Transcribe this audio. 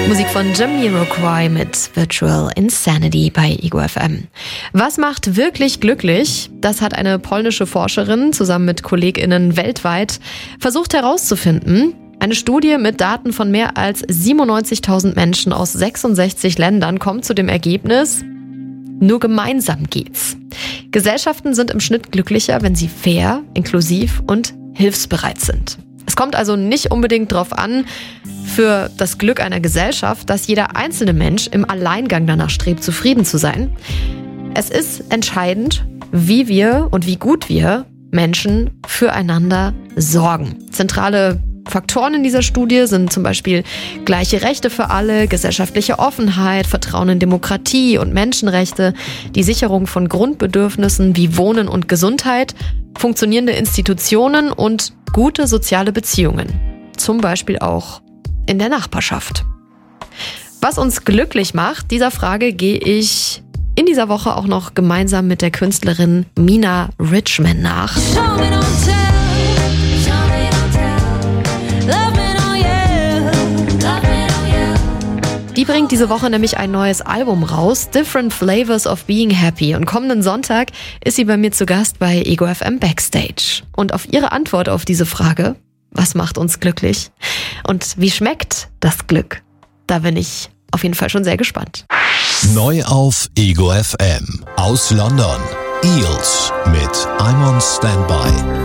Musik von Jamiroquai mit Virtual Insanity bei Ego FM. Was macht wirklich glücklich? Das hat eine polnische Forscherin zusammen mit KollegInnen weltweit versucht herauszufinden. Eine Studie mit Daten von mehr als 97.000 Menschen aus 66 Ländern kommt zu dem Ergebnis: Nur gemeinsam geht's. Gesellschaften sind im Schnitt glücklicher, wenn sie fair, inklusiv und hilfsbereit sind. Es kommt also nicht unbedingt darauf an, für das Glück einer Gesellschaft, dass jeder einzelne Mensch im Alleingang danach strebt, zufrieden zu sein. Es ist entscheidend, wie wir und wie gut wir Menschen füreinander sorgen. Zentrale Faktoren in dieser Studie sind zum Beispiel gleiche Rechte für alle, gesellschaftliche Offenheit, Vertrauen in Demokratie und Menschenrechte, die Sicherung von Grundbedürfnissen wie Wohnen und Gesundheit, funktionierende Institutionen und gute soziale Beziehungen. Zum Beispiel auch in der Nachbarschaft. Was uns glücklich macht, dieser Frage gehe ich in dieser Woche auch noch gemeinsam mit der Künstlerin Mina Richman nach. Die bringt diese Woche nämlich ein neues Album raus, Different Flavors of Being Happy. Und kommenden Sonntag ist sie bei mir zu Gast bei Ego FM Backstage. Und auf ihre Antwort auf diese Frage, was macht uns glücklich und wie schmeckt das Glück, da bin ich auf jeden Fall schon sehr gespannt. Neu auf Ego FM aus London. Eels mit I'm on Standby.